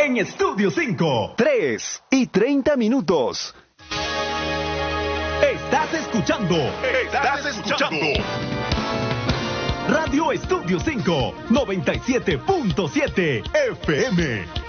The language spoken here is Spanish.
en Estudio 5. 3:30. Estás escuchando Radio Estudio 5, 97.7 FM.